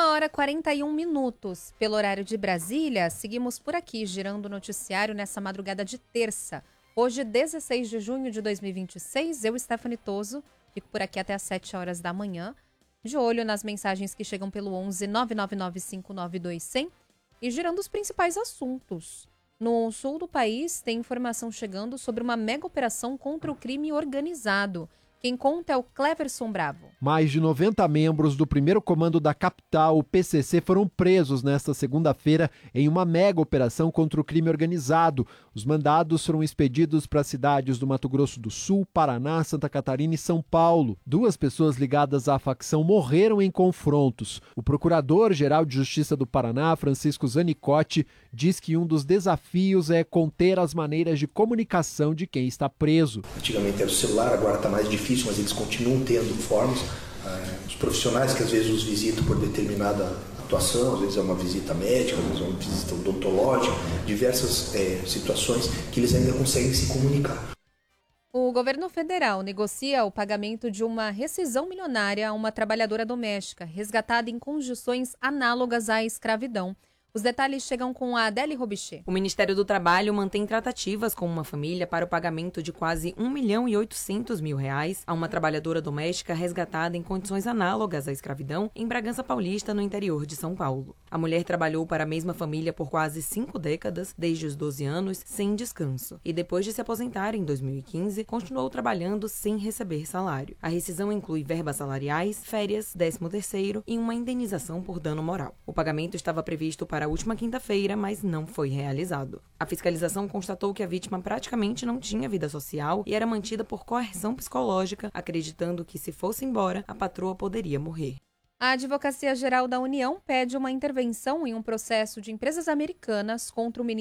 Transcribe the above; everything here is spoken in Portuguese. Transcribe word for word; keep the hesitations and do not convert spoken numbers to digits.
Uma hora e quarenta e um minutos. Pelo horário de Brasília, seguimos por aqui, girando o noticiário nessa madrugada de terça. Hoje, dezesseis de junho de dois mil e vinte e seis, eu, Stephanie Toso, fico por aqui até às sete horas da manhã, de olho nas mensagens que chegam pelo onze nove nove nove cinco nove dois zero zero e girando os principais assuntos. No sul do país, tem informação chegando sobre uma mega operação contra o crime organizado. Quem conta é o Cleverson Bravo. Mais de noventa membros do primeiro comando da capital, o P C C, foram presos nesta segunda-feira em uma mega operação contra o crime organizado. Os mandados foram expedidos para cidades do Mato Grosso do Sul, Paraná, Santa Catarina e São Paulo. Duas pessoas ligadas à facção morreram em confrontos. O procurador-geral de Justiça do Paraná, Francisco Zanicotti, diz que um dos desafios é conter as maneiras de comunicação de quem está preso. Antigamente era o celular, agora está mais difícil, mas eles continuam tendo formas. Uh, os profissionais que às vezes os visitam por determinada atuação, às vezes é uma visita médica, às vezes é uma visita odontológica, diversas é, situações que eles ainda conseguem se comunicar. O governo federal negocia o pagamento de uma rescisão milionária a uma trabalhadora doméstica, resgatada em condições análogas à escravidão. Os detalhes chegam com a Adele Robichê. O Ministério do Trabalho mantém tratativas com uma família para o pagamento de quase um milhão e oitocentos mil reais a uma trabalhadora doméstica resgatada em condições análogas à escravidão em Bragança Paulista, no interior de São Paulo. A mulher trabalhou para a mesma família por quase cinco décadas, desde os doze anos, sem descanso. E depois de se aposentar em dois mil e quinze, continuou trabalhando sem receber salário. A rescisão inclui verbas salariais, férias, décimo terceiro e uma indenização por dano moral. O pagamento estava previsto para a última quinta-feira, mas não foi realizado. A fiscalização constatou que a vítima praticamente não tinha vida social e era mantida por coerção psicológica, acreditando que, se fosse embora, a patroa poderia morrer. A Advocacia Geral da União pede uma intervenção em um processo de empresas americanas contra o ministro